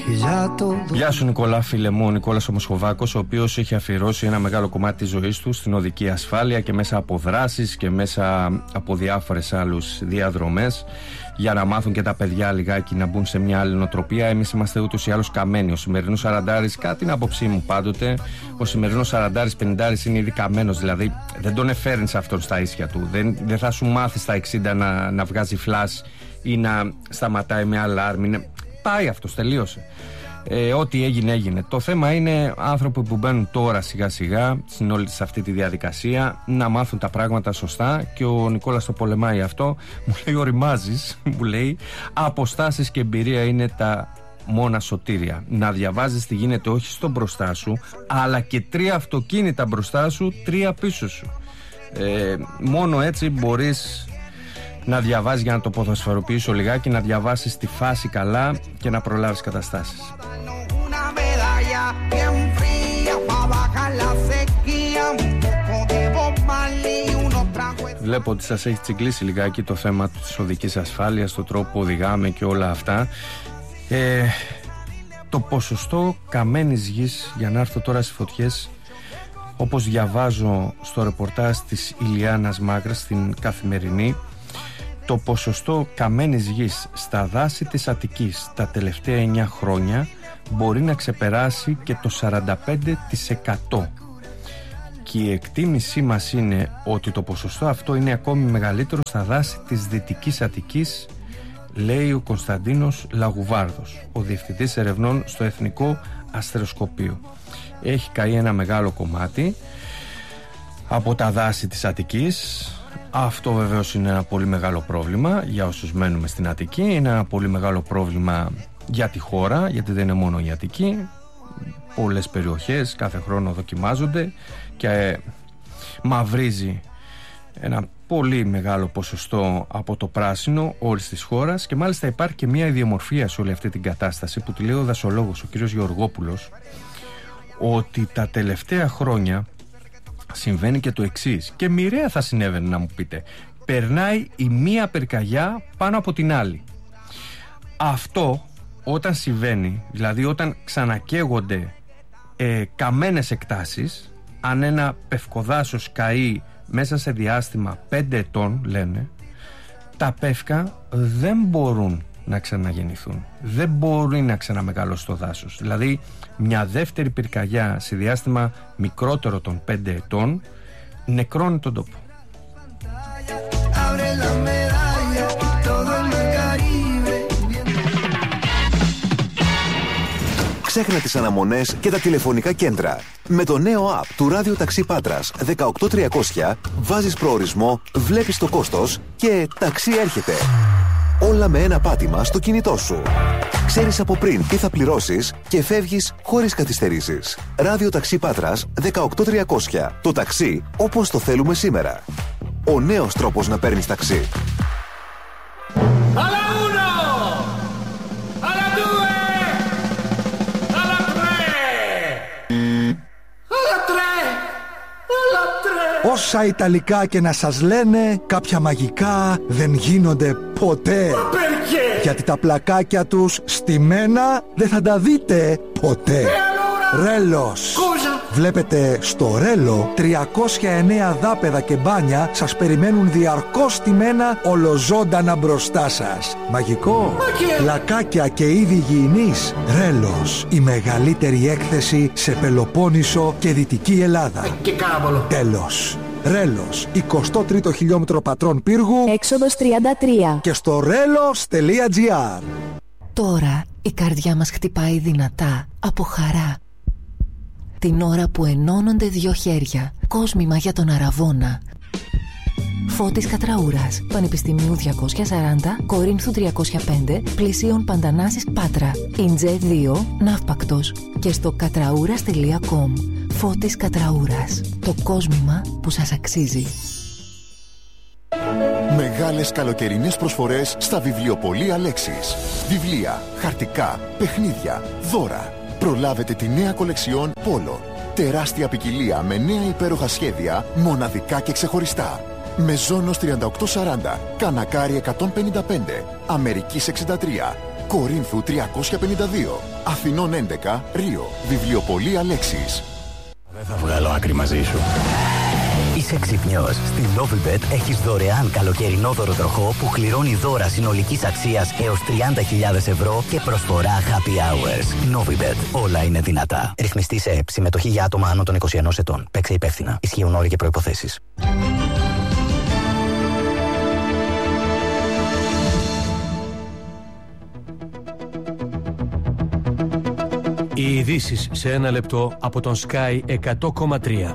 Γεια σου Νικόλα, φίλε μου, ο Νικόλας ο Μοσχοβάκος, ο οποίος έχει αφιερώσει ένα μεγάλο κομμάτι της ζωής του στην οδική ασφάλεια και μέσα από δράσεις και μέσα από διάφορες άλλους διαδρομές για να μάθουν και τα παιδιά λιγάκι να μπουν σε μια άλλη νοοτροπία. Εμείς είμαστε ούτως ή άλλως καμένοι. Ο σημερινός 40άρης, κατά την άποψή μου πάντοτε, ο σημερινός 40άρης, 50άρης είναι ήδη καμένος. Δηλαδή δεν τον εφέρνεις αυτόν στα ίσια του. Δεν θα σου μάθει στα 60 να βγάζει φλας ή να σταματάει με αλάρμ. Πάει αυτός, τελείωσε. Ό,τι έγινε έγινε. Το θέμα είναι άνθρωποι που μπαίνουν τώρα σιγά σιγά στην όλη σε αυτή τη διαδικασία να μάθουν τα πράγματα σωστά, και ο Νικόλας το πολεμάει αυτό. Μου λέει οριμάζεις, μου λέει αποστάσεις και εμπειρία είναι τα μόνα σωτήρια. Να διαβάζεις τι γίνεται όχι στο μπροστά σου, αλλά και 3 αυτοκίνητα μπροστά σου, 3 πίσω σου. Μόνο έτσι μπορείς να διαβάζεις, για να το ποδοσφαιροποιήσω λιγάκι, να διαβάσεις τη φάση καλά και να προλάβεις καταστάσεις. Βλέπω ότι σας έχει τσιγκλίσει λιγάκι το θέμα της οδικής ασφάλειας, το τρόπο που οδηγάμε και όλα αυτά. Το ποσοστό καμένης γης, για να έρθω τώρα στις φωτιές, όπως διαβάζω στο ρεπορτάζ της Ηλιάνας Μάγρας στην Καθημερινή, το ποσοστό καμένης γης στα δάση της Αττικής τα τελευταία 9 χρόνια μπορεί να ξεπεράσει και το 45%. Και η εκτίμησή μας είναι ότι το ποσοστό αυτό είναι ακόμη μεγαλύτερο στα δάση της Δυτικής Αττικής, λέει ο Κωνσταντίνος Λαγουβάρδος, ο Διευθυντής Ερευνών στο Εθνικό Αστεροσκοπείο. Έχει καεί ένα μεγάλο κομμάτι από τα δάση της Αττικής. Αυτό βεβαίως είναι ένα πολύ μεγάλο πρόβλημα για όσους μένουμε στην Αττική. Είναι ένα πολύ μεγάλο πρόβλημα για τη χώρα, γιατί δεν είναι μόνο η Αττική. Πολλές περιοχές κάθε χρόνο δοκιμάζονται και μαυρίζει ένα πολύ μεγάλο ποσοστό από το πράσινο όλης της χώρας. Και μάλιστα υπάρχει και μια ιδιομορφία σε όλη αυτή την κατάσταση που τη λέει ο δασολόγος, ο κ. Γεωργόπουλος, ότι τα τελευταία χρόνια συμβαίνει και το εξής, και μοιραία θα συνέβαινε, να μου πείτε. Περνάει η μία πυρκαγιά πάνω από την άλλη. Αυτό όταν συμβαίνει, δηλαδή όταν ξανακαίγονται καμένες εκτάσεις, αν ένα πευκοδάσος καεί μέσα σε διάστημα 5 ετών, λένε, τα πεύκα δεν μπορούν να ξαναγεννηθούν. Δεν μπορεί να ξαναμεγαλώσει το δάσος. Δηλαδή μια δεύτερη πυρκαγιά σε διάστημα μικρότερο των 5 ετών νεκρώνει τον τόπο. Ξέχνα τις αναμονές και τα τηλεφωνικά κέντρα. Με το νέο app του Ράδιο Ταξί Πάτρας 18300 βάζεις προορισμό, βλέπεις το κόστος και ταξί έρχεται. Όλα με ένα πάτημα στο κινητό σου. Ξέρεις από πριν τι θα πληρώσεις και φεύγεις χωρίς καθυστερήσεις. Ράδιο Ταξί Πάτρας 18300. Το ταξί όπως το θέλουμε σήμερα. Ο νέος τρόπος να παίρνεις ταξί. Όσα Ιταλικά και να σας λένε, κάποια μαγικά δεν γίνονται ποτέ. Γιατί τα πλακάκια τους στημένα δεν θα τα δείτε ποτέ. Ρέλος. Βλέπετε, στο Ρέλο 309 δάπεδα και μπάνια σας περιμένουν διαρκώς στημένα ολοζώντανα μπροστά σας. Μαγικό. Πλακάκια και είδη υγιεινής. Ρέλος. Η μεγαλύτερη έκθεση σε Πελοπόννησο και Δυτική Ελλάδα. Τέλος. Ρέλος, 23ο χιλιόμετρο Πατρών Πύργου, έξοδος 33, και στο relos.gr. Τώρα η καρδιά μας χτυπάει δυνατά από χαρά. Την ώρα που ενώνονται 2 χέρια. Κόσμημα για τον Αραβώνα. Φώτης Κατραούρας, Πανεπιστημίου 240, Κορίνθου 305, Πλησίων Παντανάσης Πάτρα, Ιντζέ 2, Ναύπακτος, και στο κατραούρας.com. Φώτης Κατραούρας, το κόσμημα που σας αξίζει. Μεγάλες καλοκαιρινές προσφορές στα βιβλιοπωλεία Λέξης. Βιβλία, χαρτικά, παιχνίδια, δώρα. Προλάβετε τη νέα κολεξιόν Πόλο. Τεράστια ποικιλία με νέα υπέροχα σχέδια, μοναδικά και ξεχωριστά. Μεζόνος 3840, Κανακάρι 155, Αμερικής 63. Κορίνθου 352. Αθηνών 11, Ρίο. Βιβλιοπωλεία Λέξης. Δεν θα βγάλω άκρη μαζί σου. Είσαι ξυπνιός. Στην Novibet έχεις δωρεάν καλοκαιρινό δωροτροχό που κληρώνει δώρα συνολικής αξίας έως 30.000 ευρώ και προσφορά happy hours. Novibet. Όλα είναι δυνατά. Ρυθμιστή σε ΕΠ. Συμμετοχή για άτομα άνω των 21 ετών. Παίξε υπεύθυνα. Ισχύουν όροι και προϋποθέσεις. Οι ειδήσεις σε ένα λεπτό από τον Sky 100,3.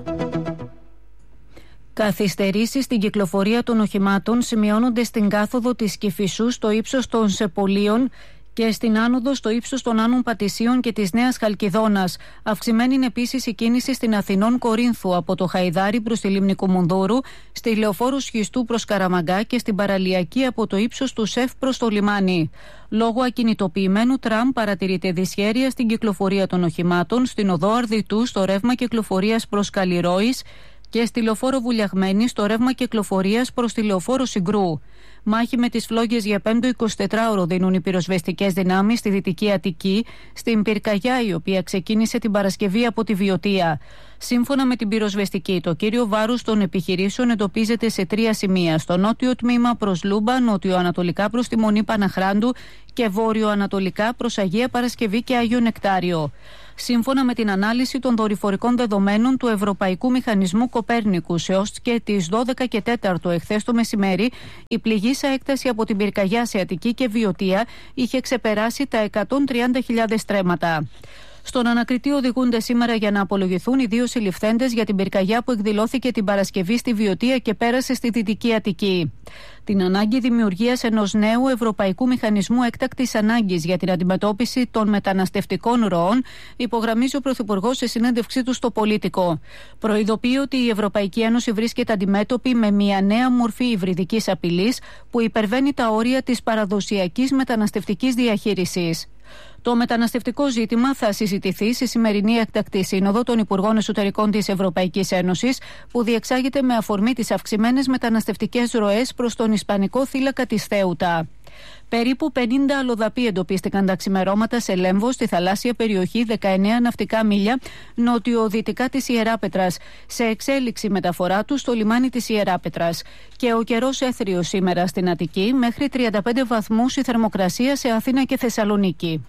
Καθυστερήσεις στην κυκλοφορία των οχημάτων σημειώνονται στην κάθοδο της Κηφισού στο ύψος των Σεπολίων και στην άνοδο στο ύψος των Άνων Πατησίων και της Νέας Χαλκιδόνας. Αυξημένη είναι επίσης η κίνηση στην Αθηνών Κορίνθου από το Χαϊδάρι προς τη Λίμνη Κουμουνδούρου, στη Λεωφόρου Σχιστού προς Καραμαγκά και στην Παραλιακή από το ύψος του ΣΕΦ προς το λιμάνι. Λόγω ακινητοποιημένου τραμ παρατηρείται δυσχέρεια στην κυκλοφορία των οχημάτων στην οδό Αρδιτού στο ρεύμα κυκλοφορίας προς Καλλιρόης και στη Λεωφόρο Βουλιαγμένη στο ρεύμα κυκλοφορίας προς τη Λεωφόρο Συγκρού. Μάχη με τις φλόγες για 5ο 24ωρο δίνουν οι πυροσβεστικές δυνάμεις στη Δυτική Αττική, στην πυρκαγιά η οποία ξεκίνησε την Παρασκευή από τη Βιωτία. Σύμφωνα με την πυροσβεστική, το κύριο βάρος των επιχειρήσεων εντοπίζεται σε 3 σημεία: στο νότιο τμήμα προς Λούμπα, νότιο-ανατολικά προς τη Μονή Παναχράντου και βόρειο-ανατολικά προς Αγία Παρασκευή και Άγιο Νεκτάριο. Σύμφωνα με την ανάλυση των δορυφορικών δεδομένων του Ευρωπαϊκού Μηχανισμού Κοπέρνικου, έως και τις 12 και 4 εχθές το μεσημέρι, η πληγήσα έκταση από την πυρκαγιά σε Αττική και Βιωτία είχε ξεπεράσει τα 130.000 στρέμματα. Στον ανακριτή οδηγούνται σήμερα για να απολογηθούν οι 2 συλληφθέντες για την πυρκαγιά που εκδηλώθηκε την Παρασκευή στη Βιωτία και πέρασε στη Δυτική Αττική. Την ανάγκη δημιουργίας ενός νέου Ευρωπαϊκού Μηχανισμού Έκτακτης Ανάγκης για την αντιμετώπιση των μεταναστευτικών ροών υπογραμμίζει ο Πρωθυπουργός σε συνέντευξή του στο Πολίτικο. Προειδοποιεί ότι η Ευρωπαϊκή Ένωση βρίσκεται αντιμέτωπη με μια νέα μορφή υβριδικής απειλής που υπερβαίνει τα όρια της παραδοσιακής μεταναστευτικής διαχείρισης. Το μεταναστευτικό ζήτημα θα συζητηθεί στη σημερινή έκτακτη σύνοδο των Υπουργών Εσωτερικών της Ευρωπαϊκής Ένωσης, που διεξάγεται με αφορμή τις αυξημένες μεταναστευτικές ροές προς τον Ισπανικό θύλακα της Θέουτα. Περίπου 50 αλλοδαποί εντοπίστηκαν τα ξημερώματα σε Λέμβο, στη θαλάσσια περιοχή 19 ναυτικά μίλια νότιο-δυτικά της Ιεράπετρας, σε εξέλιξη μεταφορά του στο λιμάνι της Ιεράπετρας. Και ο καιρός έθριος σήμερα στην Αττική, μέχρι 35 βαθμούς η θερμοκρασία σε Αθήνα και Θεσσαλονίκη.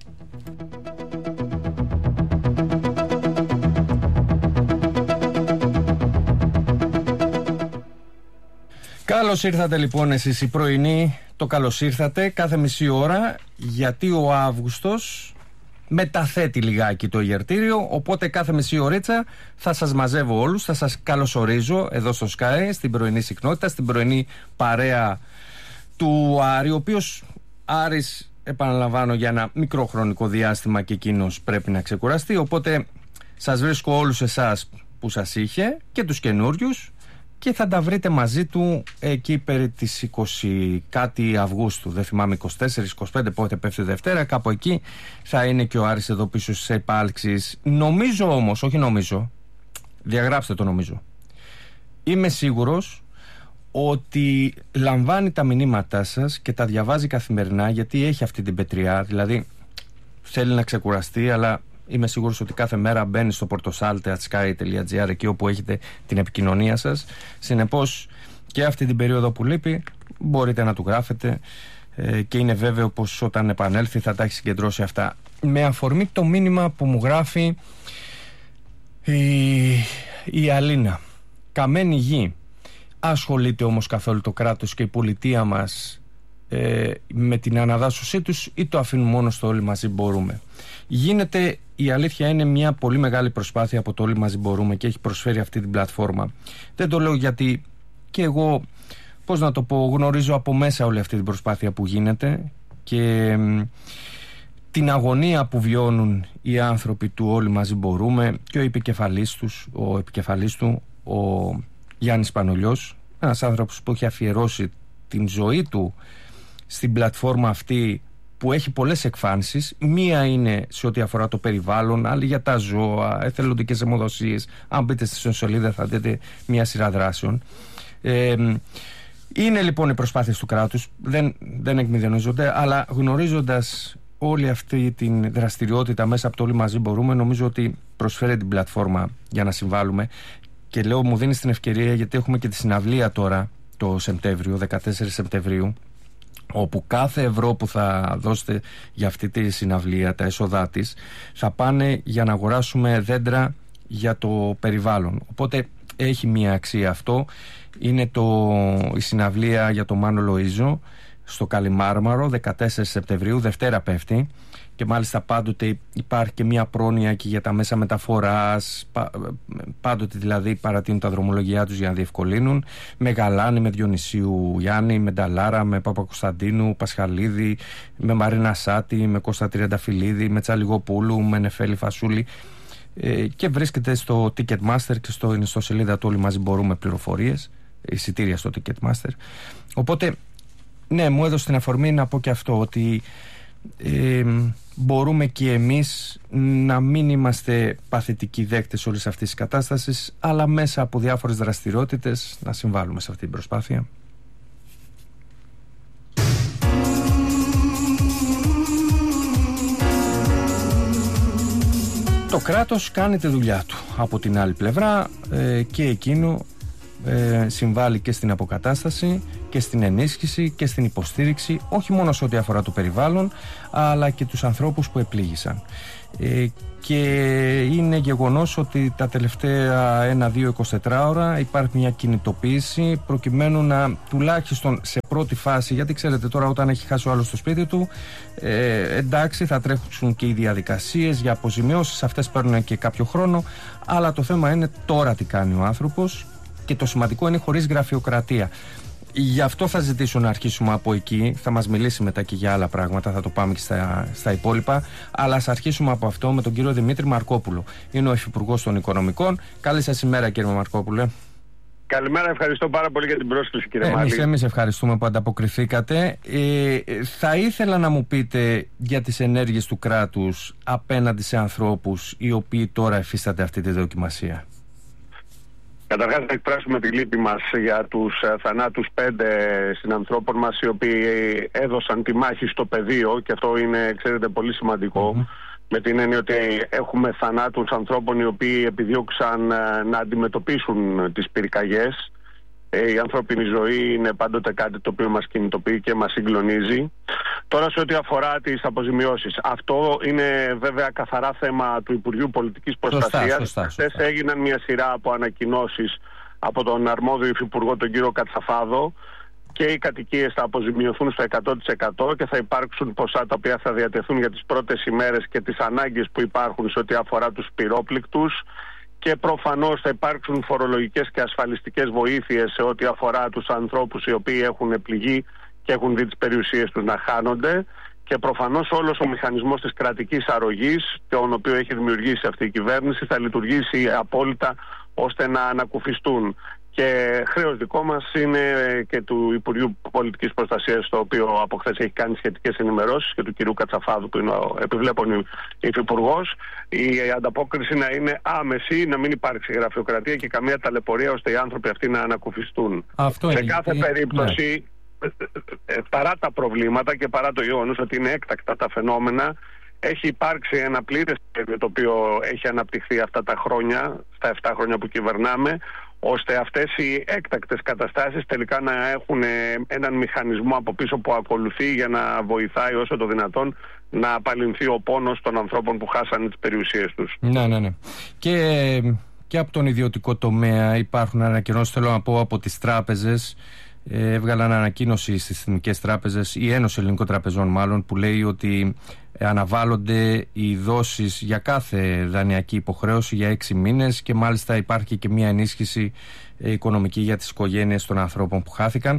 Καλώς ήρθατε λοιπόν εσείς οι πρωινοί, το καλώς ήρθατε κάθε μισή ώρα, γιατί ο Αύγουστος μεταθέτει λιγάκι το ιερτήριο, οπότε κάθε μισή ωρίτσα θα σας μαζεύω όλους, θα σας καλωσορίζω εδώ στο Sky, στην πρωινή συχνότητα, στην πρωινή παρέα του Άρη, ο οποίος Άρης, επαναλαμβάνω, για ένα μικρό χρονικό διάστημα και εκείνος πρέπει να ξεκουραστεί, οπότε σας βρίσκω όλους εσάς που σας είχε και τους καινούριους και θα τα βρείτε μαζί του εκεί περί τις 20 κάτι Αυγούστου, δεν θυμάμαι, 24-25 πότε πέφτει Δευτέρα, κάπου εκεί θα είναι και ο Άρης εδώ πίσω στις επάλξεις. Νομίζω όμως, όχι νομίζω, διαγράψτε το νομίζω, είμαι σίγουρος ότι λαμβάνει τα μηνύματά σας και τα διαβάζει καθημερινά, γιατί έχει αυτή την πετριά, δηλαδή θέλει να ξεκουραστεί, αλλά είμαι σίγουρος ότι κάθε μέρα μπαίνει στο portosalte.sky.gr, εκεί όπου έχετε την επικοινωνία σας. Συνεπώς και αυτή την περίοδο που λείπει μπορείτε να του γράφετε και είναι βέβαιο πως όταν επανέλθει θα τα έχει συγκεντρώσει αυτά. Με αφορμή το μήνυμα που μου γράφει η Αλίνα, καμένη γη. Ασχολείται όμως καθόλου το κράτος και η πολιτεία μας με την αναδάσωσή τους, ή το αφήνουν μόνο στο όλοι μαζί μπορούμε? Γίνεται, η αλήθεια είναι, μια πολύ μεγάλη προσπάθεια από το όλοι μαζί μπορούμε και έχει προσφέρει αυτή την πλατφόρμα. Δεν το λέω γιατί και εγώ, πώς να το πω, γνωρίζω από μέσα όλη αυτή την προσπάθεια που γίνεται και την αγωνία που βιώνουν οι άνθρωποι του όλοι μαζί μπορούμε, και ο επικεφαλής του, ο Γιάννης Πανολιός, ένας άνθρωπος που έχει αφιερώσει την ζωή του στην πλατφόρμα αυτή, που έχει πολλές εκφάνσεις. Μία είναι σε ό,τι αφορά το περιβάλλον, άλλη για τα ζώα, εθελοντικές αιμοδοσίες. Αν μπείτε στη σελίδα θα δείτε μια σειρά δράσεων. Είναι λοιπόν οι προσπάθειες του κράτους, δεν εκμηδενίζονται, αλλά γνωρίζοντας όλη αυτή την δραστηριότητα μέσα από το Όλοι Μαζί Μπορούμε, νομίζω ότι προσφέρει την πλατφόρμα για να συμβάλλουμε. Και λέω, μου δίνει την ευκαιρία, γιατί έχουμε και τη συναυλία τώρα το Σεπτέμβριο, 14 Σεπτεμβρίου, όπου κάθε ευρώ που θα δώσετε για αυτή τη συναυλία, τα έσοδά της, θα πάνε για να αγοράσουμε δέντρα για το περιβάλλον. Οπότε έχει μία αξία αυτό. Είναι η συναυλία για το Μάνο Λοΐζο στο Καλιμάρμαρο, 14 Σεπτεμβρίου, Δευτέρα πέφτει, και μάλιστα πάντοτε υπάρχει και μία πρόνοια και για τα μέσα μεταφοράς, πάντοτε δηλαδή παρατείνουν τα δρομολογιά τους για να διευκολύνουν, με Γαλάνη, με Διονυσίου Γιάννη, με Νταλάρα, με Παπακοσταντίνου Πασχαλίδη, με Μαρίνα Σάτη, με Κώστα Τριανταφυλλίδη, με Τσαλιγοπούλου, με Νεφέλη Φασούλη, και βρίσκεται στο Ticketmaster και στο ιστοσελίδα του Όλοι Μαζί Μπορούμε πληροφορίες, εισιτήρια στο Ticketmaster. Οπότε ναι, μου έδωσε την αφορμή να πω και αυτό, ότι μπορούμε και εμείς να μην είμαστε παθητικοί δέκτες όλης αυτής της κατάστασης, αλλά μέσα από διάφορες δραστηριότητες να συμβάλλουμε σε αυτή την προσπάθεια. Το κράτος κάνει τη δουλειά του από την άλλη πλευρά, και εκείνο συμβάλλει και στην αποκατάσταση και στην ενίσχυση και στην υποστήριξη, όχι μόνο σε ό,τι αφορά το περιβάλλον, αλλά και τους ανθρώπους που επλήγησαν. Και είναι γεγονός ότι τα τελευταία 1-2-24 ώρα υπάρχει μια κινητοποίηση προκειμένου να, τουλάχιστον σε πρώτη φάση, γιατί ξέρετε τώρα όταν έχει χάσει ο άλλος το σπίτι του, εντάξει, θα τρέχουν και οι διαδικασίες για αποζημιώσεις, αυτές παίρνουν και κάποιο χρόνο, αλλά το θέμα είναι τώρα τι κάνει ο άνθρωπος, και το σημαντικό είναι χωρίς γραφειοκρατία. Γι' αυτό θα ζητήσω να αρχίσουμε από εκεί. Θα μας μιλήσει μετά και για άλλα πράγματα, θα το πάμε και στα υπόλοιπα. Αλλά ας αρχίσουμε από αυτό με τον κύριο Δημήτρη Μαρκόπουλο. Είναι ο Υφυπουργός των Οικονομικών. Καλή σας ημέρα, κύριε Μαρκόπουλε. Καλημέρα, ευχαριστώ πάρα πολύ για την πρόσκληση, κύριε Μάλη. Εμείς ευχαριστούμε που ανταποκριθήκατε. Θα ήθελα να μου πείτε για τις ενέργειες του κράτους απέναντι σε ανθρώπους οι οποίοι τώρα εφίστανται αυτή τη δοκιμασία. Καταρχάς να εκφράσουμε τη λύπη μας για τους θανάτους 5 συνανθρώπων μας, οι οποίοι έδωσαν τη μάχη στο πεδίο, και αυτό είναι, ξέρετε, πολύ σημαντικό, με την έννοια ότι έχουμε θανάτους ανθρώπων οι οποίοι επιδίωξαν να αντιμετωπίσουν τις πυρκαγιές. Η ανθρώπινη ζωή είναι πάντοτε κάτι το οποίο μας κινητοποιεί και μας συγκλονίζει. Τώρα, σε ό,τι αφορά τις αποζημιώσεις, αυτό είναι βέβαια καθαρά θέμα του Υπουργείου Πολιτικής Προστασίας. Χθες έγιναν μια σειρά από ανακοινώσεις από τον αρμόδιο υφυπουργό, τον κύριο Κατσαφάδο, και οι κατοικίες θα αποζημιωθούν στο 100% και θα υπάρξουν ποσά τα οποία θα διατεθούν για τις πρώτες ημέρες και τις ανάγκες που υπάρχουν σε ό,τι αφορά τους πυρόπληκτους. Και προφανώς θα υπάρξουν φορολογικές και ασφαλιστικές βοήθειες σε ό,τι αφορά τους ανθρώπους οι οποίοι έχουν πληγεί και έχουν δει τις περιουσίες τους να χάνονται. Και προφανώς όλος ο μηχανισμός της κρατικής αρρωγής, τον οποίο έχει δημιουργήσει αυτή η κυβέρνηση, θα λειτουργήσει απόλυτα ώστε να ανακουφιστούν. Και χρέος δικό μας είναι και του Υπουργείου Πολιτικής Προστασίας, το οποίο από χθες έχει κάνει σχετικές ενημερώσεις, και του κυρίου Κατσαφάδου, που είναι ο επιβλέπων υφυπουργός, η ανταπόκριση να είναι άμεση, να μην υπάρξει γραφειοκρατία και καμία ταλαιπωρία, ώστε οι άνθρωποι αυτοί να ανακουφιστούν. Σε κάθε περίπτωση, παρά τα προβλήματα και παρά το γεγονός ότι είναι έκτακτα τα φαινόμενα, έχει υπάρξει ένα πλήρες σχέδιο το οποίο έχει αναπτυχθεί αυτά τα χρόνια, στα 7 χρόνια που κυβερνάμε, ώστε αυτές οι έκτακτες καταστάσεις τελικά να έχουν έναν μηχανισμό από πίσω που ακολουθεί για να βοηθάει όσο το δυνατόν να απαλληλθεί ο πόνος των ανθρώπων που χάσανε τις περιουσίες τους. Ναι. Και από τον ιδιωτικό τομέα υπάρχουν ανακοινώσεις, θέλω να πω, από τις τράπεζες. Έβγαλαν ανακοίνωση στις εθνικές τράπεζες, η Ένωση Ελληνικών Τραπεζών μάλλον, που λέει ότι αναβάλλονται οι δόσεις για κάθε δανειακή υποχρέωση για 6 μήνες, και μάλιστα υπάρχει και μια ενίσχυση οικονομική για τις οικογένειες των ανθρώπων που χάθηκαν.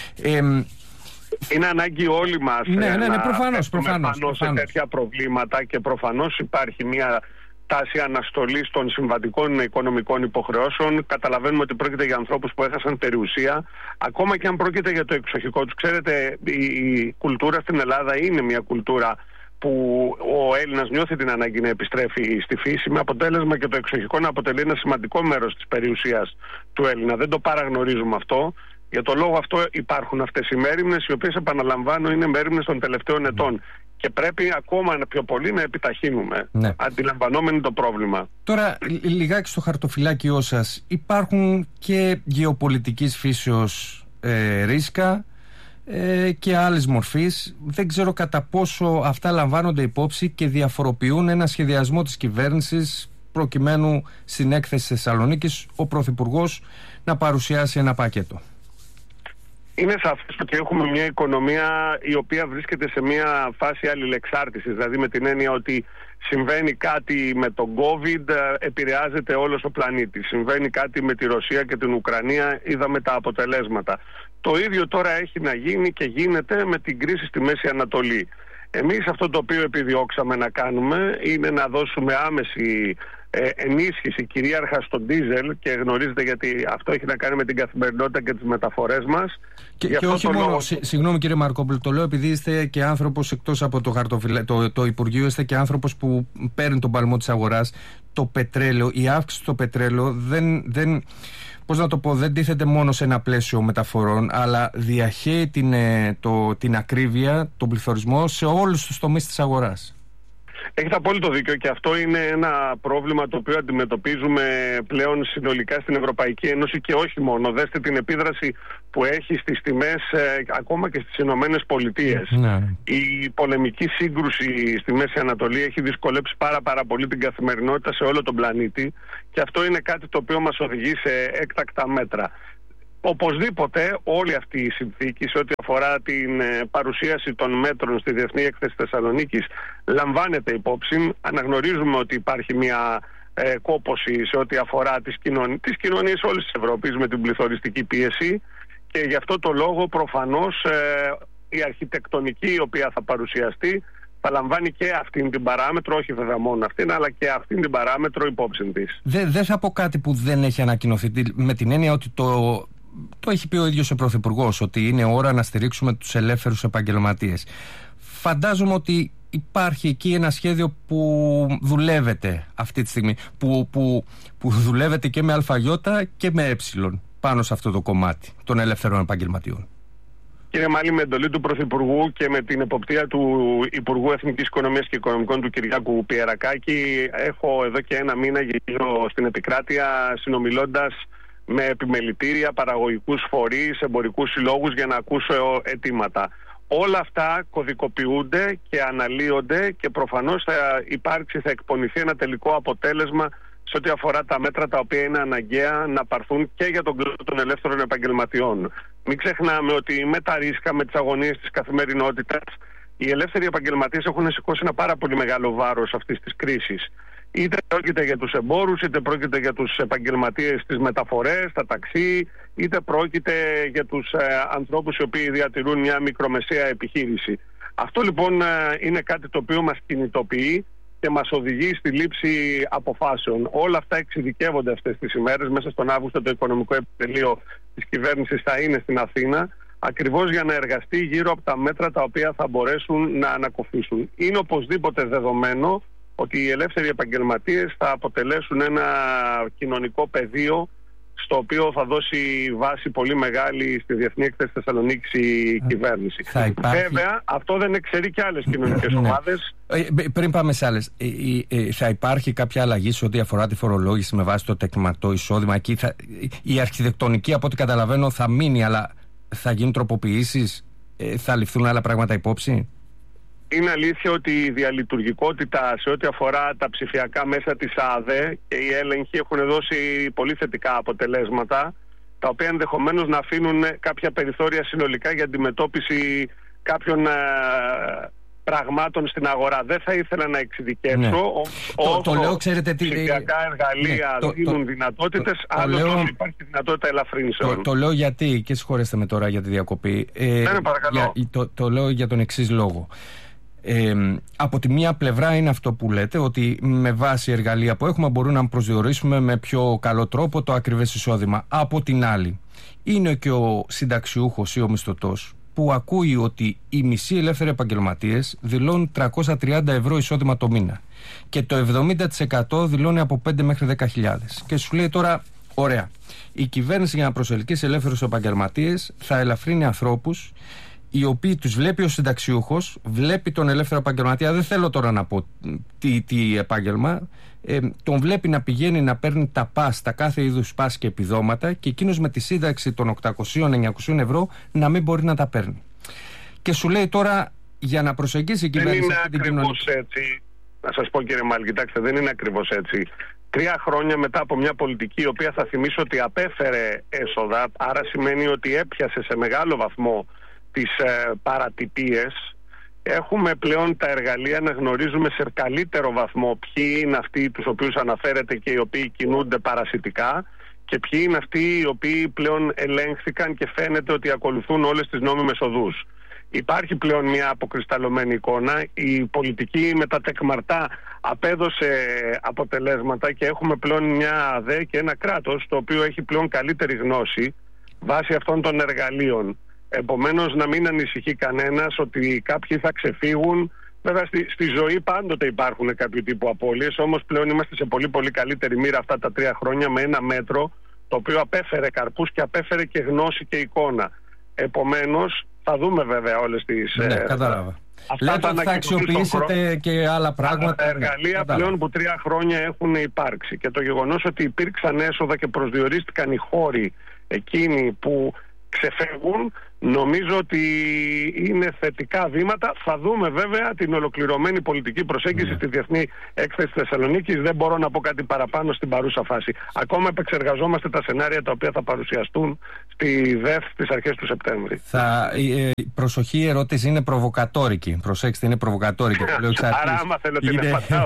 Είναι ανάγκη όλοι μας προφανώς σε τέτοια προβλήματα, και προφανώς υπάρχει μια τάση αναστολής των συμβατικών οικονομικών υποχρεώσεων. Καταλαβαίνουμε ότι πρόκειται για ανθρώπους που έχασαν περιουσία, ακόμα και αν πρόκειται για το εξοχικό τους. Ξέρετε, η κουλτούρα στην Ελλάδα είναι μια κουλτούρα που ο Έλληνας νιώθει την ανάγκη να επιστρέφει στη φύση, με αποτέλεσμα και το εξοχικό να αποτελεί ένα σημαντικό μέρος της περιουσίας του Έλληνα. Δεν το παραγνωρίζουμε αυτό. Για το λόγο αυτό υπάρχουν αυτές οι μέριμνες, οι οποίες, επαναλαμβάνω, είναι μέριμνες των τελευταίων ετών. Και πρέπει ακόμα πιο πολύ να επιταχύνουμε, αντιλαμβανόμενοι το πρόβλημα. Τώρα, λιγάκι στο χαρτοφυλάκιό σας, υπάρχουν και γεωπολιτικής φύσεως ρίσκα και άλλες μορφής. Δεν ξέρω κατά πόσο αυτά λαμβάνονται υπόψη και διαφοροποιούν ένα σχεδιασμό της κυβέρνησης, προκειμένου στην έκθεση Θεσσαλονίκης ο Πρωθυπουργός να παρουσιάσει ένα πακέτο. Είναι σαφές ότι έχουμε μια οικονομία η οποία βρίσκεται σε μια φάση αλληλεξάρτησης, δηλαδή με την έννοια ότι συμβαίνει κάτι με τον COVID, επηρεάζεται όλος ο πλανήτης. Συμβαίνει κάτι με τη Ρωσία και την Ουκρανία, είδαμε τα αποτελέσματα. Το ίδιο τώρα έχει να γίνει και γίνεται με την κρίση στη Μέση Ανατολή. Εμείς αυτό το οποίο επιδιώξαμε να κάνουμε είναι να δώσουμε άμεση ενίσχυση κυρίαρχα στον ντίζελ, και γνωρίζετε γιατί αυτό έχει να κάνει με την καθημερινότητα και τις μεταφορές μας. Και όχι μόνο, συγγνώμη κύριε Μαρκόπουλο, το λέω επειδή είστε και άνθρωπος εκτός από το Υπουργείο, είστε και άνθρωπος που παίρνει τον παλμό της αγοράς. Το πετρέλαιο, η αύξηση στο πετρέλαιο δεν τίθεται μόνο σε ένα πλαίσιο μεταφορών, αλλά διαχέει την ακρίβεια, τον πληθωρισμό σε όλους τους τομείς της αγοράς. Έχετε απόλυτο δίκιο, και αυτό είναι ένα πρόβλημα το οποίο αντιμετωπίζουμε πλέον συνολικά στην Ευρωπαϊκή Ένωση, και όχι μόνο. Δέστε την επίδραση που έχει στις τιμές ακόμα και στις Ηνωμένες Πολιτείες. Η πολεμική σύγκρουση στη Μέση Ανατολή έχει δυσκολέψει πάρα πολύ την καθημερινότητα σε όλο τον πλανήτη, και αυτό είναι κάτι το οποίο μας οδηγεί σε έκτακτα μέτρα. Οπωσδήποτε όλη αυτή η συνθήκη σε ό,τι αφορά την παρουσίαση των μέτρων στη Διεθνή Έκθεση Θεσσαλονίκης λαμβάνεται υπόψη. Αναγνωρίζουμε ότι υπάρχει μια κόπωση σε ό,τι αφορά τις κοινωνίες όλης της Ευρώπης με την πληθωριστική πίεση, και γι' αυτό το λόγο προφανώς η αρχιτεκτονική η οποία θα παρουσιαστεί θα λαμβάνει και αυτήν την παράμετρο, όχι βέβαια μόνο αυτήν, αλλά και αυτήν την παράμετρο υπόψη της. Δεν θα πω κάτι που δεν έχει ανακοινωθεί, με την έννοια ότι το έχει πει ο ίδιος ο Πρωθυπουργός, ότι είναι ώρα να στηρίξουμε τους ελεύθερους επαγγελματίες. Φαντάζομαι ότι υπάρχει εκεί ένα σχέδιο που δουλεύεται αυτή τη στιγμή, που δουλεύεται και με αλφαγιώτα και με έψιλον πάνω σε αυτό το κομμάτι των ελεύθερων επαγγελματιών. Κύριε Μάλη, με εντολή του Πρωθυπουργού και με την εποπτεία του Υπουργού Εθνικής Οικονομίας και Οικονομικών του Κυριάκου Πιερακάκη, έχω εδώ και ένα μήνα γύρω στην επικράτεια συνομιλώντας με επιμελητήρια, παραγωγικούς φορείς, εμπορικούς συλλόγους για να ακούσω αιτήματα. Όλα αυτά κωδικοποιούνται και αναλύονται, και προφανώς θα εκπονηθεί ένα τελικό αποτέλεσμα σε ό,τι αφορά τα μέτρα τα οποία είναι αναγκαία να πάρθουν και για τον κλάδο των ελεύθερων επαγγελματιών. Μην ξεχνάμε ότι με τα ρίσκα, με τις αγωνίες της καθημερινότητας, οι ελεύθεροι επαγγελματίες έχουν σηκώσει ένα πάρα πολύ μεγάλο βάρος αυτής της κρίσης. Είτε πρόκειται για τους εμπόρους, είτε πρόκειται για τους επαγγελματίες στις μεταφορές, τα ταξί, είτε πρόκειται για τους ανθρώπους οι οποίοι διατηρούν μια μικρομεσαία επιχείρηση. Αυτό λοιπόν είναι κάτι το οποίο μας κινητοποιεί και μας οδηγεί στη λήψη αποφάσεων. Όλα αυτά εξειδικεύονται αυτές τις ημέρες. Μέσα στον Αύγουστο το Οικονομικό Επιτελείο της κυβέρνησης θα είναι στην Αθήνα, ακριβώς για να εργαστεί γύρω από τα μέτρα τα οποία θα μπορέσουν να ανακοφίσουν. Είναι οπωσδήποτε δεδομένο ότι οι ελεύθεροι επαγγελματίες θα αποτελέσουν ένα κοινωνικό πεδίο στο οποίο θα δώσει βάση πολύ μεγάλη στη Διεθνή Έκθεση Θεσσαλονίκης η κυβέρνηση. Βέβαια, αυτό δεν εξαιρεί και άλλες κοινωνικές ομάδες. Πριν πάμε σε άλλες, θα υπάρχει κάποια αλλαγή σε ό,τι αφορά τη φορολόγηση με βάση το τεκμαρτό εισόδημα? Εκεί η αρχιτεκτονική, από ό,τι καταλαβαίνω, θα μείνει, αλλά θα γίνουν τροποποιήσεις, θα ληφθούν άλλα πράγματα υπόψη? Είναι αλήθεια ότι η διαλειτουργικότητα σε ό,τι αφορά τα ψηφιακά μέσα της ΑΔΕ και οι έλεγχοι έχουν δώσει πολύ θετικά αποτελέσματα, τα οποία ενδεχομένως να αφήνουν κάποια περιθώρια συνολικά για αντιμετώπιση κάποιων πραγμάτων στην αγορά. Δεν θα ήθελα να εξειδικεύσω. Το λέω, ξέρετε τι. Ψηφιακά εργαλεία δίνουν δυνατότητες, άλλως υπάρχει δυνατότητα ελαφρύνσεων. Το λέω γιατί, και συγχωρέστε με τώρα για τη διακοπή. Το λέω για τον εξής λόγο. Από τη μία πλευρά είναι αυτό που λέτε, ότι με βάση εργαλεία που έχουμε μπορούμε να προσδιορίσουμε με πιο καλό τρόπο το ακριβές εισόδημα. Από την άλλη είναι και ο συνταξιούχος ή ο μισθωτός που ακούει ότι οι μισοί ελεύθεροι επαγγελματίες δηλώνουν 330 ευρώ εισόδημα το μήνα και το 70% δηλώνει από 5 μέχρι 10.000 και σου λέει τώρα Ωραία. Η κυβέρνηση για να προσελκύσει ελεύθερους επαγγελματίες θα ελαφρύνει ανθρώπους οι οποίοι τους βλέπει ο συνταξιούχος, βλέπει τον ελεύθερο επαγγελματία, δεν θέλω τώρα να πω τι επάγγελμα, τον βλέπει να πηγαίνει να παίρνει τα πας, τα κάθε είδους πας και επιδόματα, και εκείνος με τη σύνταξη των 800-900 ευρώ να μην μπορεί να τα παίρνει. Και σου λέει τώρα, για να προσεγγίσει η κυβέρνηση αυτή την κοινωνική... Δεν είναι ακριβώς έτσι. Να σας πω, κύριε Μάλη, κοιτάξτε, δεν είναι ακριβώς έτσι. 3 χρόνια μετά από μια πολιτική η οποία θα θυμίσω ότι απέφερε έσοδα, άρα σημαίνει ότι έπιασε σε μεγάλο βαθμό τις παρατυπίες, έχουμε πλέον τα εργαλεία να γνωρίζουμε σε καλύτερο βαθμό ποιοι είναι αυτοί τους οποίους αναφέρετε και οι οποίοι κινούνται παρασιτικά και ποιοι είναι αυτοί οι οποίοι πλέον ελέγχθηκαν και φαίνεται ότι ακολουθούν όλες τις νόμιμες οδούς. Υπάρχει πλέον μια αποκρισταλωμένη εικόνα, η πολιτική με τα τεκμαρτά απέδωσε αποτελέσματα και έχουμε πλέον μια ΑΔΕ και ένα κράτος το οποίο έχει πλέον καλύτερη γνώση βάσει αυτών των εργαλείων. Επομένως, να μην ανησυχεί κανένας ότι κάποιοι θα ξεφύγουν. Βέβαια στη ζωή πάντοτε υπάρχουν κάποιο τύπου απώλειες, όμως πλέον είμαστε σε πολύ πολύ καλύτερη μοίρα αυτά τα 3 χρόνια με ένα μέτρο το οποίο απέφερε καρπούς και απέφερε και γνώση και εικόνα. Επομένως, θα δούμε βέβαια όλες τις... Ναι, κατάλαβα. Λέτε ότι θα αξιοποιήσετε και άλλα πράγματα. Τα εργαλεία πλέον που 3 χρόνια έχουν υπάρξει και το γεγονός ότι υπήρξαν έσοδα και προσδιορίστηκαν οι χώροι εκείνοι που ξεφεύγουν, νομίζω ότι είναι θετικά βήματα. Θα δούμε βέβαια την ολοκληρωμένη πολιτική προσέγγιση στη Διεθνή Έκθεση Θεσσαλονίκης. Δεν μπορώ να πω κάτι παραπάνω στην παρούσα φάση. Ακόμα επεξεργαζόμαστε τα σενάρια τα οποία θα παρουσιαστούν στη ΔΕΘ στις αρχές του Σεπτέμβρη. Προσοχή, η ερώτηση είναι προβοκατόρικη. Προσέξτε, είναι προβοκατόρικη. Άρα άμα θέλετε να πατάω.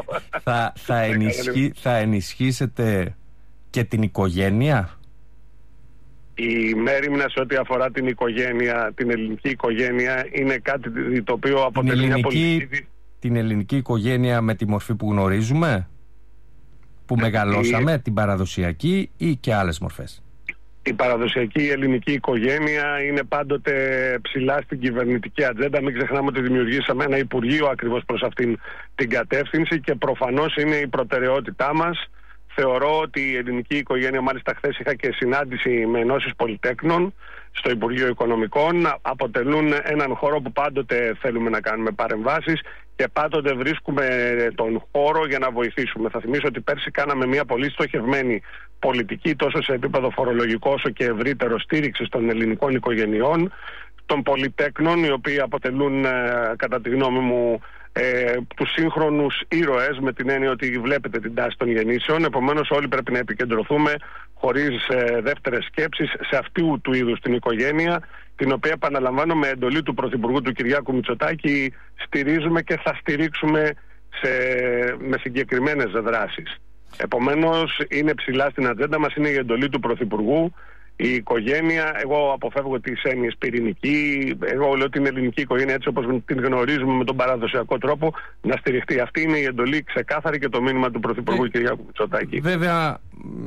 Θα ενισχύσετε και την οικογένεια? Η μέριμνα σε ό,τι αφορά την οικογένεια, την ελληνική οικογένεια, είναι κάτι το οποίο αποτελεί μια πολιτική... Την ελληνική οικογένεια με τη μορφή που γνωρίζουμε, που μεγαλώσαμε, την παραδοσιακή ή και άλλες μορφές? Η παραδοσιακή ελληνική οικογένεια είναι πάντοτε ψηλά στην κυβερνητική ατζέντα. Μην ξεχνάμε ότι δημιουργήσαμε ένα Υπουργείο ακριβώς προς αυτήν την κατεύθυνση και προφανώς είναι η προτεραιότητά μας. Θεωρώ ότι η ελληνική οικογένεια, μάλιστα χθες είχα και συνάντηση με ενώσεις πολυτέκνων στο Υπουργείο Οικονομικών, αποτελούν έναν χώρο που πάντοτε θέλουμε να κάνουμε παρεμβάσεις και πάντοτε βρίσκουμε τον χώρο για να βοηθήσουμε. Θα θυμίσω ότι πέρσι κάναμε μια πολύ στοχευμένη πολιτική τόσο σε επίπεδο φορολογικό όσο και ευρύτερο στήριξη των ελληνικών οικογενειών, των πολυτέκνων, οι οποίοι αποτελούν κατά τη γνώμη μου τους σύγχρονους ήρωες, με την έννοια ότι βλέπετε την τάση των γεννήσεων. Επομένως όλοι πρέπει να επικεντρωθούμε χωρίς δεύτερες σκέψεις σε αυτού του είδους την οικογένεια, την οποία, επαναλαμβάνω, με εντολή του Πρωθυπουργού του Κυριάκου Μητσοτάκη στηρίζουμε και θα στηρίξουμε με συγκεκριμένες δράσεις. Επομένως είναι ψηλά στην ατζέντα μας, είναι η εντολή του Πρωθυπουργού. Η οικογένεια, εγώ αποφεύγω τις έννοιες πυρηνική, εγώ λέω την ελληνική οικογένεια έτσι όπως την γνωρίζουμε με τον παραδοσιακό τρόπο να στηριχτεί. Αυτή είναι η εντολή ξεκάθαρη και το μήνυμα του Πρωθυπουργού Κυριάκου Μητσοτάκη. Βέβαια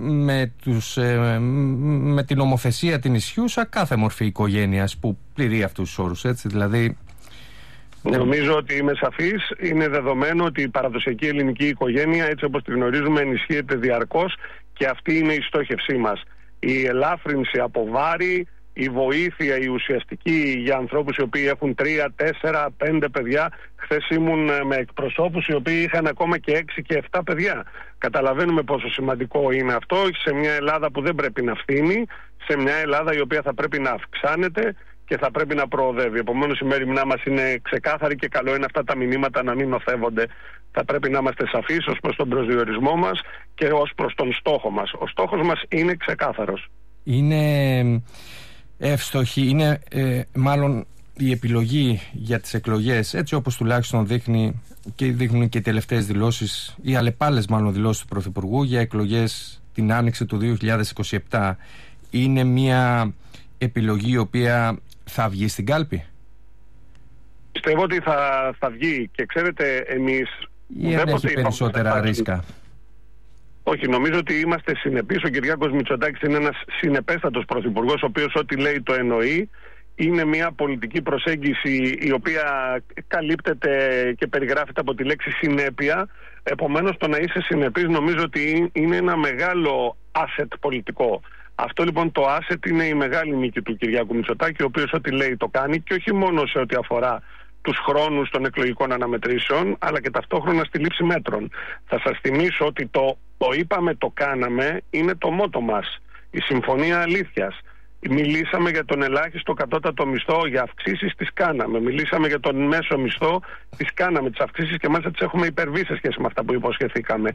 με την νομοθεσία την ισχύουσα, κάθε μορφή οικογένειας που πληρεί αυτούς τους όρους, έτσι δηλαδή... Νομίζω ότι είμαι σαφής. Είναι δεδομένο ότι η παραδοσιακή ελληνική οικογένεια, έτσι όπως τη γνωρίζουμε, ενισχύεται διαρκώς και αυτή είναι η στόχευσή μας. Η ελάφρυνση από βάρη, η βοήθεια, η ουσιαστική για ανθρώπους οι οποίοι έχουν 3, 4, 5 παιδιά. Χθες ήμουν με εκπροσώπους οι οποίοι είχαν ακόμα και 6 και 7 παιδιά. Καταλαβαίνουμε πόσο σημαντικό είναι αυτό σε μια Ελλάδα που δεν πρέπει να φθήνει, σε μια Ελλάδα η οποία θα πρέπει να αυξάνεται και θα πρέπει να προοδεύει. Επομένως η μέριμνά μας είναι ξεκάθαρη και καλό είναι αυτά τα μηνύματα να μην νοθεύονται. Θα πρέπει να είμαστε σαφείς ως προς τον προσδιορισμό μας και ως προς τον στόχο μας. Ο στόχος μας είναι ξεκάθαρος. Είναι εύστοχη, είναι μάλλον η επιλογή για τις εκλογές, έτσι όπως τουλάχιστον δείχνουν και οι τελευταίες δηλώσεις, οι αλλεπάλλες μάλλον δηλώσεις του Πρωθυπουργού για εκλογές την άνοιξη του 2027. Είναι μια επιλογή η οποία θα βγει στην κάλπη? Πιστεύω ότι θα βγει και ξέρετε εμείς... Ή δεν έχει περισσότερα ρίσκα? Όχι, νομίζω ότι είμαστε συνεπείς. Ο Κυριάκος Μητσοτάκης είναι ένας συνεπέστατος πρωθυπουργός, ο οποίος ό,τι λέει το εννοεί είναι μια πολιτική προσέγγιση η οποία καλύπτεται και περιγράφεται από τη λέξη συνέπεια. Επομένως, το να είσαι συνεπής νομίζω ότι είναι ένα μεγάλο asset πολιτικό. Αυτό λοιπόν το asset είναι η μεγάλη νίκη του Κυριάκου Μητσοτάκη, ο οποίος ό,τι λέει το κάνει, και όχι μόνο σε ό,τι αφορά τους χρόνους των εκλογικών αναμετρήσεων, αλλά και ταυτόχρονα στη λήψη μέτρων. Θα σας θυμίσω ότι το είπαμε, το κάναμε, είναι το μότο μας. Η συμφωνία αλήθειας. Μιλήσαμε για τον ελάχιστο κατώτατο μισθό, για αυξήσεις τις κάναμε. Μιλήσαμε για τον μέσο μισθό, τις κάναμε τις αυξήσεις και μάλιστα τις έχουμε υπερβεί σε σχέση με αυτά που υποσχεθήκαμε.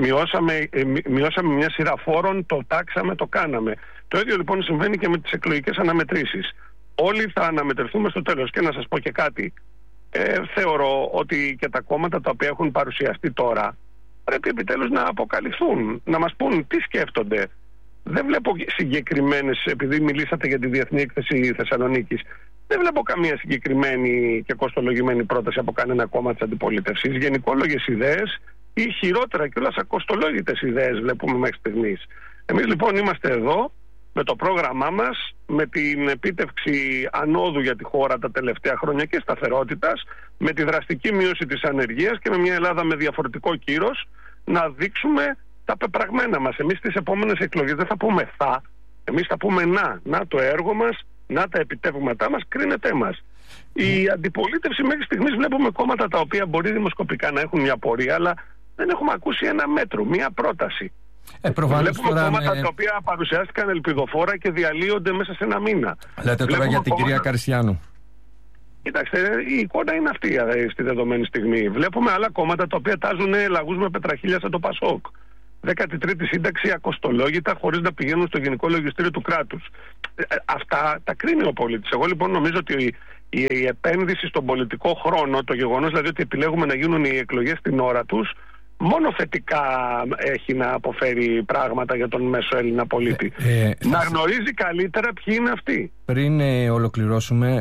Μειώσαμε μια σειρά φόρων, το τάξαμε, το κάναμε. Το ίδιο λοιπόν συμβαίνει και με τις εκλογικές αναμετρήσεις. Όλοι θα αναμετρηθούμε στο τέλος. Και να σας πω και κάτι. Θεωρώ ότι και τα κόμματα τα οποία έχουν παρουσιαστεί τώρα πρέπει επιτέλους να αποκαλυφθούν, να μας πούν τι σκέφτονται. Δεν βλέπω συγκεκριμένες, επειδή μιλήσατε για τη Διεθνή Έκθεση Θεσσαλονίκης, δεν βλέπω καμία συγκεκριμένη και κοστολογημένη πρόταση από κανένα κόμμα της αντιπολίτευσης. Γενικόλογες ιδέες ή χειρότερα κιόλας ακοστολόγητες ιδέες βλέπουμε μέχρι στιγμής. Εμείς λοιπόν είμαστε εδώ με το πρόγραμμά μας, με την επίτευξη ανόδου για τη χώρα τα τελευταία χρόνια και σταθερότητας, με τη δραστική μείωση της ανεργίας και με μια Ελλάδα με διαφορετικό κύρος, να δείξουμε τα πεπραγμένα μας. Εμείς στις επόμενες εκλογές δεν θα πούμε θα, εμείς θα πούμε να το έργο μας, να τα επιτεύγματά μας, κρίνετε μας. Η αντιπολίτευση μέχρι στιγμής βλέπουμε κόμματα τα οποία μπορεί δημοσκοπικά να έχουν μια πορεία, αλλά δεν έχουμε ακούσει ένα μέτρο, μια πρόταση. Βλέπουμε κόμματα τα οποία παρουσιάστηκαν ελπιδοφόρα και διαλύονται μέσα σε ένα μήνα. Λέτε τώρα για την κυρία Καριστιάνου. Κοιτάξτε, η εικόνα είναι αυτή στη δεδομένη στιγμή. Βλέπουμε άλλα κόμματα τα οποία τάζουν λαγούς με πετραχίλια σαν το Πασόκ. 13η σύνταξη ακοστολόγητα χωρίς να πηγαίνουν στο Γενικό Λογιστήριο του κράτους. Αυτά τα κρίνει ο πολίτης. Εγώ λοιπόν νομίζω ότι η επένδυση στον πολιτικό χρόνο, το γεγονός δηλαδή ότι επιλέγουμε να γίνουν οι εκλογές την ώρα τους, μόνο θετικά έχει να αποφέρει πράγματα για τον μέσο Έλληνα πολίτη. Να γνωρίζει καλύτερα ποιοι είναι αυτοί. Πριν ολοκληρώσουμε,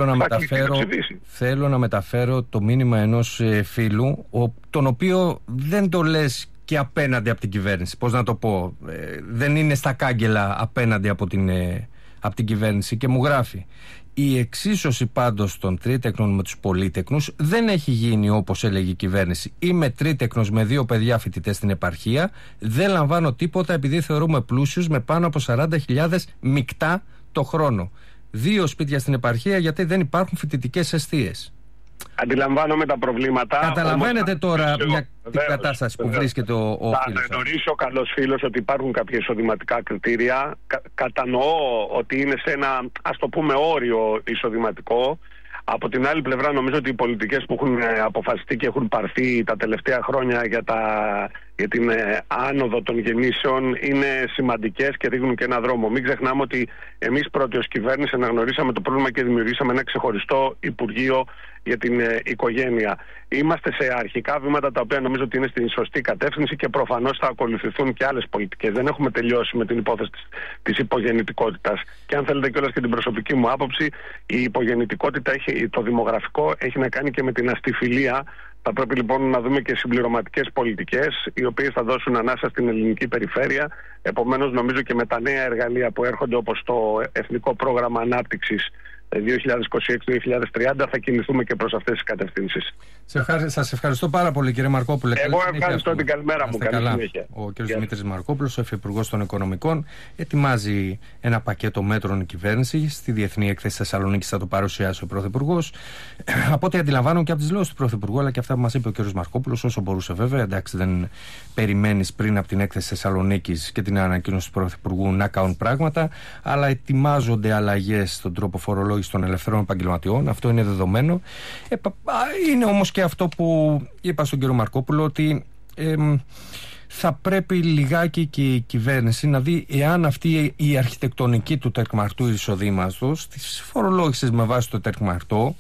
θέλω να μεταφέρω το μήνυμα ενός φίλου, τον οποίο δεν το λες και απέναντι από την κυβέρνηση. Πώς να το πω, δεν είναι στα κάγκελα απέναντι από την κυβέρνηση, και μου γράφει: η εξίσωση πάντως των τρίτεκνων με τους πολύτεκνους δεν έχει γίνει όπως έλεγε η κυβέρνηση. Είμαι τρίτεκνος με 2 παιδιά φοιτητές στην επαρχία, δεν λαμβάνω τίποτα επειδή θεωρούμε πλούσιους με πάνω από 40.000 μεικτά το χρόνο. 2 σπίτια στην επαρχία γιατί δεν υπάρχουν φοιτητικές εστίες. Αντιλαμβάνομαι τα προβλήματα. Καταλαβαίνετε τώρα την κατάσταση που βρίσκεται ο φίλος. Θα γνωρίσει ο καλός φίλος ότι υπάρχουν κάποια εισοδηματικά κριτήρια. Κατανοώ ότι είναι σε ένα, ας το πούμε, όριο εισοδηματικό. Από την άλλη πλευρά νομίζω ότι οι πολιτικές που έχουν αποφασιστεί και έχουν πάρθει τα τελευταία χρόνια για την άνοδο των γεννήσεων είναι σημαντικές και δείχνουν και ένα δρόμο. Μην ξεχνάμε ότι εμείς πρώτοι ως κυβέρνηση αναγνωρίσαμε το πρόβλημα και δημιουργήσαμε ένα ξεχωριστό Υπουργείο για την οικογένεια. Είμαστε σε αρχικά βήματα τα οποία νομίζω ότι είναι στην σωστή κατεύθυνση και προφανώς θα ακολουθηθούν και άλλες πολιτικές. Δεν έχουμε τελειώσει με την υπόθεση της υπογεννητικότητας. Και αν θέλετε κιόλας και την προσωπική μου άποψη, η υπογεννητικότητα, το δημογραφικό, έχει να κάνει και με την αστιφιλία. Θα πρέπει λοιπόν να δούμε και συμπληρωματικές πολιτικές, οι οποίες θα δώσουν ανάσα στην ελληνική περιφέρεια. Επομένως, νομίζω και με τα νέα εργαλεία που έρχονται, όπως το Εθνικό Πρόγραμμα Ανάπτυξης 2026-2030, θα κινηθούμε και προς αυτές τις κατευθύνσεις. Σας ευχαριστώ πάρα πολύ, κύριε Μαρκόπουλε. Εγώ ευχαριστώ, την καλημέρα μου. Καλή συνέχεια. Ο κ. Δημήτρης Μαρκόπουλος, ο Υφυπουργός των Οικονομικών, ετοιμάζει ένα πακέτο μέτρων η κυβέρνηση. Στη Διεθνή Έκθεση Θεσσαλονίκης θα το παρουσιάσει ο Πρωθυπουργός. Από ό,τι αντιλαμβάνομαι και από τις λόγες του Πρωθυπουργού, αλλά και αυτά που μας είπε ο κ. Μαρκόπουλος, όσο μπορούσε βέβαια. Εντάξει, δεν περιμένεις πριν από την Έκθεση Θεσσαλονίκης και την ανακοίνωση του Πρωθυπουργού να κάνουν πράγματα, αλλά ετοιμάζονται αλλαγές στον τρόπο φορολόγησης των ελευθερών επαγγελματιών. Αυτό είναι δεδομένο. Είναι όμως και αυτό που είπα στον κύριο Μαρκόπουλο, ότι θα πρέπει λιγάκι και η κυβέρνηση να δει εάν αυτή η αρχιτεκτονική του τεκμαρτού εισοδήματος, της φορολόγησης με βάση το τεκμαρτό,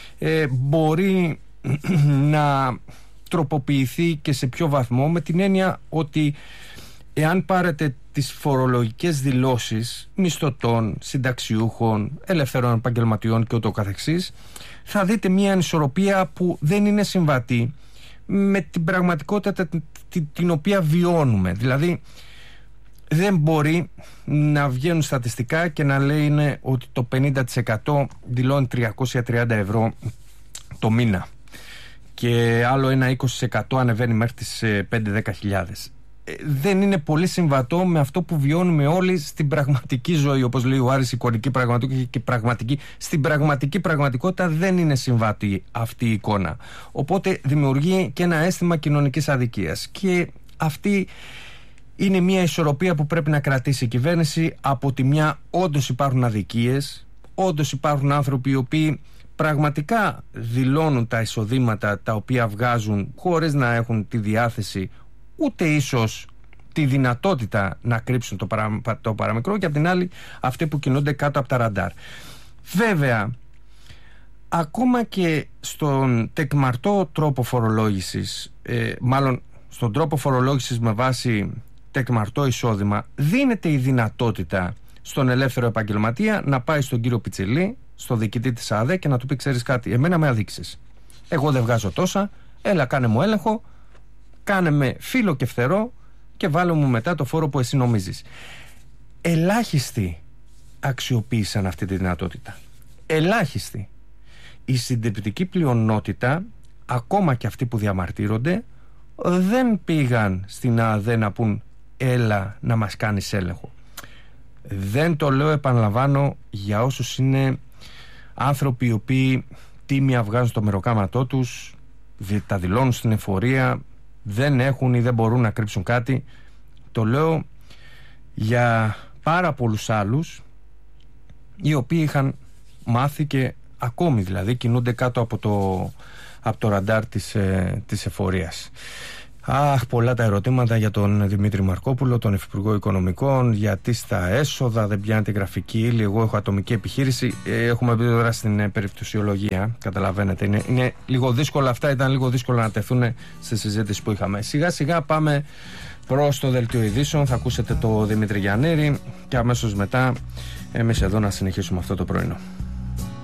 μπορεί να τροποποιηθεί και σε ποιο βαθμό, με την έννοια ότι εάν πάρετε τις φορολογικές δηλώσεις μισθωτών, συνταξιούχων, ελευθερών επαγγελματιών και ούτω καθεξής, θα δείτε μια ανισορροπία που δεν είναι συμβατή με την πραγματικότητα την οποία βιώνουμε. Δηλαδή, δεν μπορεί να βγαίνουν στατιστικά και να λέει είναι ότι το 50% δηλώνει 330 ευρώ το μήνα και άλλο ένα 20% ανεβαίνει μέχρι τις 5-10 χιλιάδες. Δεν είναι πολύ συμβατό με αυτό που βιώνουμε όλοι στην πραγματική ζωή, όπως λέει ο Άρης, εικονική πραγματικότητα και πραγματική. Στην πραγματική πραγματικότητα δεν είναι συμβατή αυτή η εικόνα. Οπότε δημιουργεί και ένα αίσθημα κοινωνικής αδικίας. Και αυτή είναι μια ισορροπία που πρέπει να κρατήσει η κυβέρνηση. Από τη μια, όντως υπάρχουν αδικίες, όντως υπάρχουν άνθρωποι οι οποίοι πραγματικά δηλώνουν τα εισοδήματα τα οποία βγάζουν χωρίς να έχουν τη διάθεση ούτε ίσως τη δυνατότητα να κρύψουν το παραμικρό, και απ' την άλλη αυτοί που κινούνται κάτω από τα ραντάρ. Βέβαια, ακόμα και στον τεκμαρτό τρόπο φορολόγησης, μάλλον στον τρόπο φορολόγησης με βάση τεκμαρτό εισόδημα, δίνεται η δυνατότητα στον ελεύθερο επαγγελματία να πάει στον κύριο Πιτσελή, στο διοικητή της ΑΔΕ, και να του πει: ξέρεις κάτι, εμένα με αδείξεις, εγώ δεν βγάζω τόσα, έλα κάνε μου έλεγχο, κάνε με φύλλο και φτερό και βάλε μου μετά το φόρο που εσύ νομίζεις. Ελάχιστοι αξιοποίησαν αυτή τη δυνατότητα. Ελάχιστοι. Η συντριπτική πλειονότητα, ακόμα και αυτοί που διαμαρτύρονται, δεν πήγαν στην ΑΔΕ να πούν έλα να μας κάνεις έλεγχο. Δεν το λέω, επαναλαμβάνω, για όσους είναι άνθρωποι οι οποίοι τίμια βγάζουν το μεροκάματό τους, τα δηλώνουν στην εφορία, δεν έχουν ή δεν μπορούν να κρύψουν κάτι. Το λέω για πάρα πολλούς άλλους οι οποίοι είχαν μάθει και ακόμη δηλαδή κινούνται κάτω από το ραντάρ της εφορίας. Πολλά τα ερωτήματα για τον Δημήτρη Μαρκόπουλο, τον Υφυπουργό Οικονομικών, γιατί στα έσοδα δεν πιάνεται γραφική ύλη. Εγώ έχω ατομική επιχείρηση. Έχουμε μπει τώρα στην περιπτωσιολογία. Καταλαβαίνετε, είναι λίγο δύσκολα αυτά. Ήταν λίγο δύσκολο να τεθούν στη συζήτηση που είχαμε. Σιγά σιγά πάμε προς το δελτίο ειδήσεων. Θα ακούσετε το Δημήτρη Γιαννήρη και αμέσως μετά εμείς εδώ να συνεχίσουμε αυτό το πρωινό.